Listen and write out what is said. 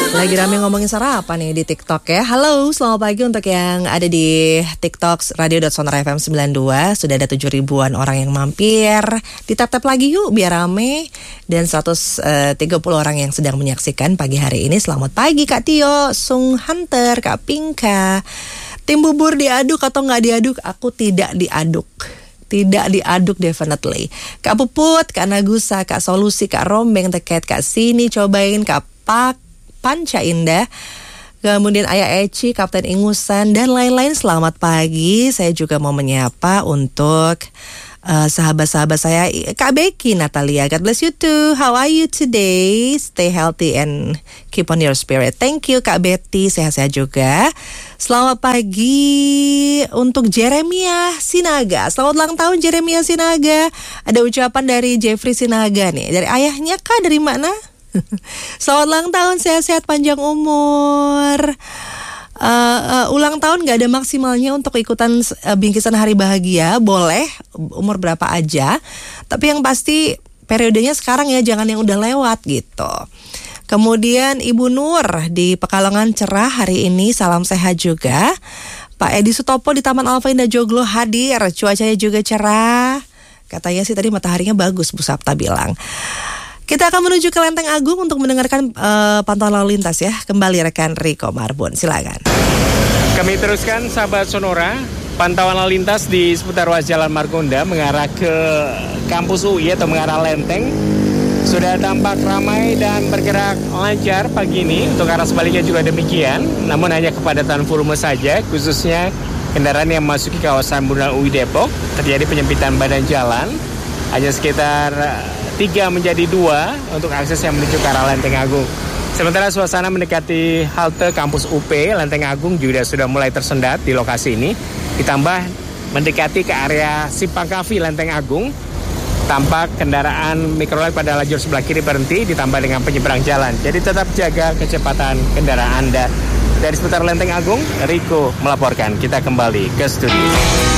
Lagi rame ngomongin sarapan nih di TikTok ya. Halo, selamat pagi untuk yang ada di TikTok radio.sonarfm 92. Sudah ada 7.000-an orang yang mampir. Ditap-tap lagi yuk biar rame. Dan 130 orang yang sedang menyaksikan pagi hari ini. Selamat pagi Kak Tio, Sung Hunter, Kak Pinka. Tim bubur diaduk atau nggak diaduk? Aku tidak diaduk. Tidak diaduk definitely. Kak Puput, Kak Nagusa, Kak Solusi, Kak Rombeng, Teket, Kak Sini, cobain, Kak Panca Indah, kemudian Ayah Eci, Kapten Ingusan, dan lain-lain. Selamat pagi. Saya juga mau menyapa untuk sahabat-sahabat saya, Kak Becky, Natalia, God bless you too. How are you today? Stay healthy and keep on your spirit. Thank you Kak Betty, sehat-sehat juga. Selamat pagi untuk Jeremia Sinaga. Selamat ulang tahun Jeremia Sinaga. Ada ucapan dari Jeffrey Sinaga nih. Dari ayahnya kah? Dari mana? Selamat ulang tahun, sehat-sehat, panjang umur. Ulang tahun gak ada maksimalnya untuk ikutan bingkisan hari bahagia. Boleh umur berapa aja, tapi yang pasti periodenya sekarang ya, jangan yang udah lewat gitu. Kemudian Ibu Nur di Pekalongan cerah hari ini, salam sehat juga. Pak Edi Sutopo di Taman Alfa Indah Joglo hadir, cuacanya juga cerah. Katanya sih tadi mataharinya bagus, Bu Sapta bilang. Kita akan menuju ke Lenteng Agung untuk mendengarkan pantauan lalu lintas ya. Kembali rekan Riko Marbun, silakan. Kami teruskan sahabat Sonora, pantauan lalu lintas di seputar ruas Jalan Margonda mengarah ke kampus UI atau mengarah Lenteng. Sudah tampak ramai dan bergerak lancar pagi ini. Untuk arah sebaliknya juga demikian. Namun hanya kepadatan volume saja, khususnya kendaraan yang memasuki kawasan Bundaran UI Depok. Terjadi penyempitan badan jalan. Hanya sekitar 3 menjadi 2 untuk akses yang menuju ke arah Lenteng Agung. Sementara suasana mendekati halte kampus UP Lenteng Agung juga sudah mulai tersendat di lokasi ini. Ditambah mendekati ke area Simpang Kafi Lenteng Agung, tampak kendaraan mikrolet pada lajur sebelah kiri berhenti ditambah dengan penyeberang jalan. Jadi tetap jaga kecepatan kendaraan Anda. Dari seputar Lenteng Agung, Riko melaporkan. Kita kembali ke studio.